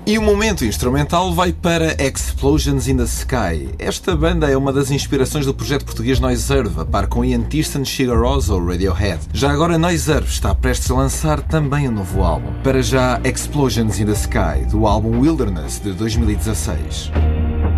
E o momento instrumental vai para Explosions in the Sky. Esta banda é uma das inspirações do projeto português Noiserve, a par com Ian Tiersten, Sigur Rós ou Radiohead. Já agora Noiserve está prestes a lançar também um novo álbum. Para já, Explosions in the Sky, do álbum Wilderness de 2016.